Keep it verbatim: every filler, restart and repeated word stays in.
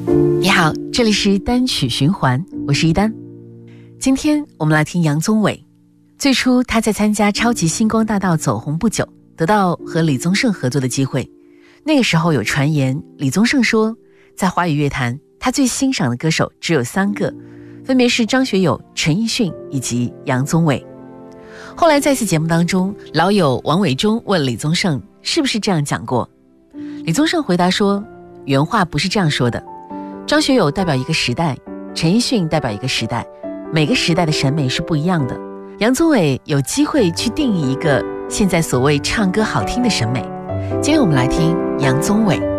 你好，这里是单曲循环，我是一丹。今天我们来听杨宗纬。最初他在参加超级星光大道走红不久，得到和李宗盛合作的机会。那个时候有传言，李宗盛说在华语乐坛他最欣赏的歌手只有三个，分别是张学友、陈奕迅以及杨宗纬。后来在一次节目当中，老友王伟忠问李宗盛是不是这样讲过。李宗盛回答说，原话不是这样说的，张学友代表一个时代，陈奕迅代表一个时代，每个时代的审美是不一样的。杨宗纬有机会去定义一个现在所谓唱歌好听的审美。今天我们来听杨宗纬。